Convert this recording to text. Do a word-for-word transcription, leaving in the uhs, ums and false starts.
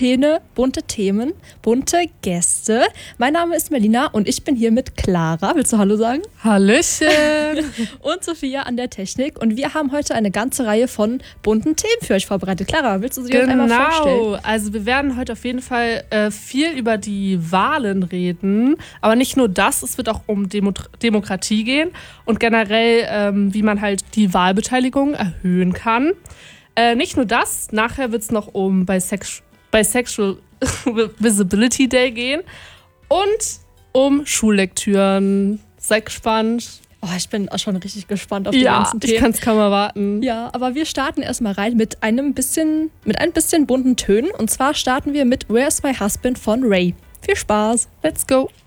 Themen, bunte Themen, bunte Gäste. Mein Name ist Melina und ich bin hier mit Clara. Willst du Hallo sagen? Hallöchen! Und Sophia an der Technik. Und wir haben heute eine ganze Reihe von bunten Themen für euch vorbereitet. Clara, willst du sie genau. uns einmal vorstellen? Genau, also wir werden heute auf jeden Fall äh, viel über die Wahlen reden. Aber nicht nur das, es wird auch um Demo- Demokratie gehen und generell, ähm, wie man halt die Wahlbeteiligung erhöhen kann. Äh, nicht nur das, nachher wird es noch um Bisex- Bisexual Visibility Day gehen und um Schullektüren. Seid gespannt. Oh, ich bin auch schon richtig gespannt auf die ja, ganzen Themen. ich kann es kaum erwarten. Ja, aber wir starten erstmal rein mit einem bisschen, mit ein bisschen bunten Tönen. Und zwar starten wir mit Where's My Husband von Ray. Viel Spaß. Let's go.